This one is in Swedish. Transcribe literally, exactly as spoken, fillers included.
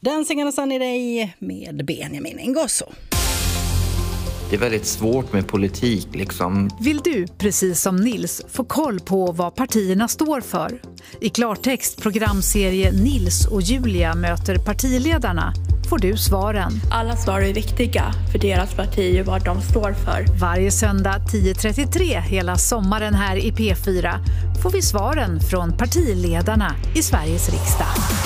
Dancing on a sunny day med Benjamin Ingrosso. Det är väldigt svårt med politik liksom. Vill du, precis som Nils, få koll på vad partierna står för? I klartext programserie Nils och Julia möter partiledarna får du svaren. Alla svar är viktiga för deras parti och vad de står för. Varje söndag tio trettiotre hela sommaren här i P fyra får vi svaren från partiledarna i Sveriges riksdag.